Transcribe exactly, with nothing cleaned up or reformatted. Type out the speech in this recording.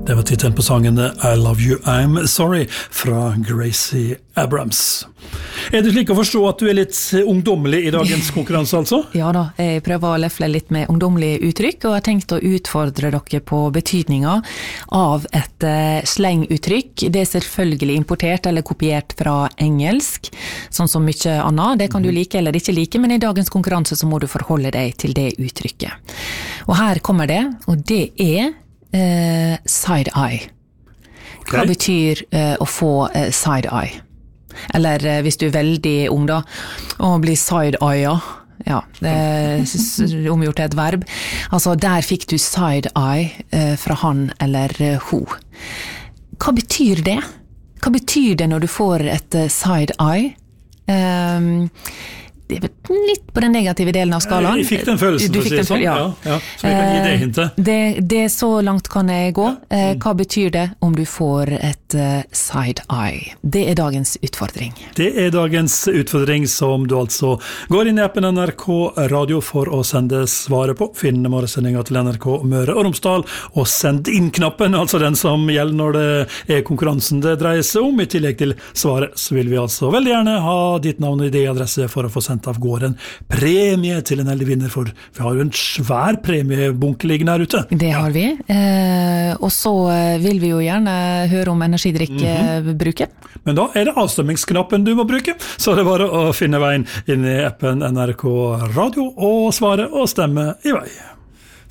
Det var titeln på sangen I Love You, I'm Sorry fra Gracie Abrams. Er det slik å forstå at du er litt ungdommelig i dagens konkurranse, altså? Ja da, jeg prøver å lefle litt med ungdommelige uttrykk, og har tenkt å utfordre dere på betydningen av et uh, slenguttrykk. Det er selvfølgelig importert eller kopiert fra engelsk, sånn som mye annet. Det kan du like eller ikke like, men i dagens konkurranse så må du forholde deg til det uttrykket. Og her kommer det, og det er uh, side-eye. Hva okay. betyr uh, å få uh, side-eye? Eller uh, hvis du er veldig ung da, å bli side-eye, ja, det er omgjort til et verb. Altså, der fikk du side-eye uh, fra han eller uh, ho. Hva betyr det? Hva betyr det når du får et uh, side-eye? Um, det er litt på den negative delen av skalaen. Jeg fikk den følelsen, du for å si det sånn. Ja. Ja, ja. Så jeg kan gi det hintet. Det, det så langt kan jeg gå. Hva betyr det om du får et side-eye? Det er dagens utfordring. Det er dagens utfordring som du altså går inn i appen N R K Radio for å sende svaret på. Finn morgensendingen til N R K Møre og Romsdal, og send inn knappen, altså den som gjelder når det er konkurransen det dreier seg om. I tillegg til svaret så vil vi altså veldig gjerne ha ditt navn og idéadresse for å få sendt av gårde en premie til en heldig vinner, for vi har jo en svær premiebunke liggende her ute. Det har vi, eh, og så vil vi jo gjerne høre om energidrikkebruket. Mm-hmm. Men da er det avstemmingsknappen du må bruke, så det er bare å finne veien inn i appen N R K Radio og svare og stemme i vei.